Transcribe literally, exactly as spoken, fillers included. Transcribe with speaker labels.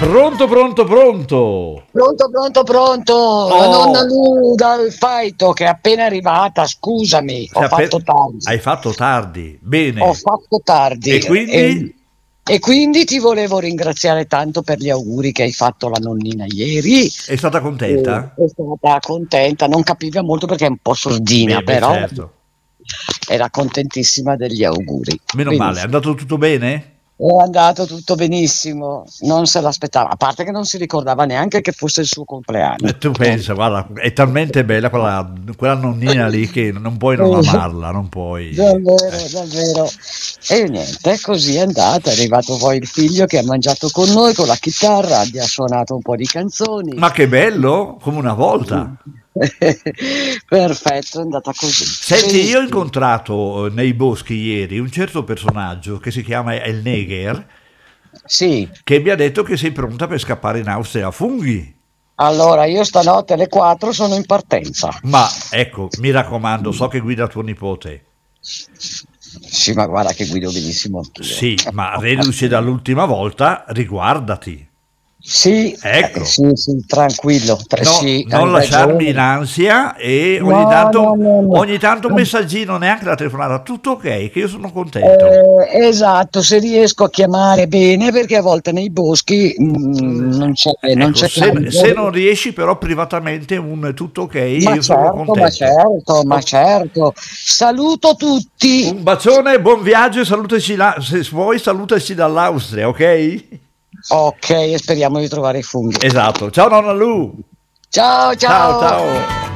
Speaker 1: Pronto, pronto, pronto.
Speaker 2: Pronto, pronto, pronto.
Speaker 1: Oh.
Speaker 2: La nonna Lu dal Faito che è appena arrivata, scusami, ho
Speaker 1: Sei appe-
Speaker 2: fatto tardi.
Speaker 1: Hai fatto tardi, bene.
Speaker 2: Ho fatto tardi.
Speaker 1: E quindi?
Speaker 2: E, e quindi ti volevo ringraziare tanto per gli auguri che hai fatto alla nonnina ieri.
Speaker 1: È stata contenta?
Speaker 2: E, è stata contenta, non capiva molto perché è un po' sordina,
Speaker 1: Beh, beh,
Speaker 2: però
Speaker 1: certo.
Speaker 2: era contentissima degli auguri.
Speaker 1: Meno
Speaker 2: Benissimo.
Speaker 1: male, è andato tutto bene?
Speaker 2: È andato tutto benissimo, non se l'aspettava, a parte che non si ricordava neanche che fosse il suo compleanno.
Speaker 1: E tu pensa, guarda, è talmente bella quella, quella nonnina lì che non puoi non amarla, non puoi.
Speaker 2: Davvero,
Speaker 1: Eh.
Speaker 2: davvero. E niente, così è andata. È arrivato poi il figlio che ha mangiato con noi con la chitarra, gli ha suonato un po' di canzoni.
Speaker 1: Ma che bello, come una volta.
Speaker 2: Perfetto, è andata così.
Speaker 1: Senti, io ho
Speaker 2: Benissimo.
Speaker 1: incontrato eh, nei boschi ieri un certo personaggio che si chiama El Neger,
Speaker 2: Sì,
Speaker 1: che mi ha detto che sei pronta per scappare in Austria a funghi.
Speaker 2: allora io stanotte alle quattro sono in partenza.
Speaker 1: Ma ecco, mi raccomando, so che guida tuo nipote.
Speaker 2: Sì, ma guarda che guido benissimo anch'io.
Speaker 1: Sì, ma reduce dall'ultima volta, riguardati.
Speaker 2: Sì,
Speaker 1: Ecco.
Speaker 2: eh, sì, sì, tranquillo. Tra-
Speaker 1: No,
Speaker 2: sì,
Speaker 1: non
Speaker 2: hai
Speaker 1: lasciarmi in
Speaker 2: ragione.
Speaker 1: ansia e
Speaker 2: No,
Speaker 1: ogni tanto,
Speaker 2: no, no, no.
Speaker 1: ogni tanto un messaggino, neanche la telefonata, tutto ok, che io sono contento.
Speaker 2: Eh, esatto, se riesco a chiamare bene, perché a volte nei boschi mm, non c'è, non
Speaker 1: Ecco,
Speaker 2: c'è
Speaker 1: se,
Speaker 2: campo.
Speaker 1: se non riesci però privatamente un tutto ok,
Speaker 2: Ma
Speaker 1: io sono
Speaker 2: certo, ma
Speaker 1: contento.
Speaker 2: certo, ma
Speaker 1: Oh,
Speaker 2: certo. Saluto tutti.
Speaker 1: un bacione, buon viaggio e salutaci, là- se vuoi salutaci dall'Austria, ok?
Speaker 2: Ok, e speriamo di trovare i funghi.
Speaker 1: Esatto, ciao nonna Lu,
Speaker 2: Ciao,
Speaker 1: ciao
Speaker 2: ciao.
Speaker 1: ciao.